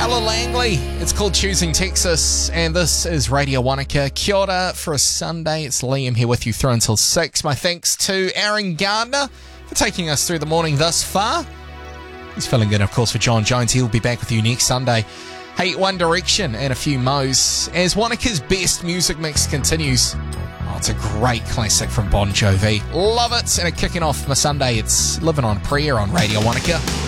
Ella Langley. It's called Choosing Texas, and this is Radio Wanaka. Kia ora for a Sunday. It's Liam here with you through until 6. My thanks to Aaron Gardner for taking us through the morning thus far. He's filling in, of course, for John Jones. He'll be back with you next Sunday. Hey, One Direction and a few mo's as Wanaka's best music mix continues. Oh, it's a great classic from Bon Jovi. Love it. And kicking off my Sunday, it's Living on a Prayer on Radio Wanaka.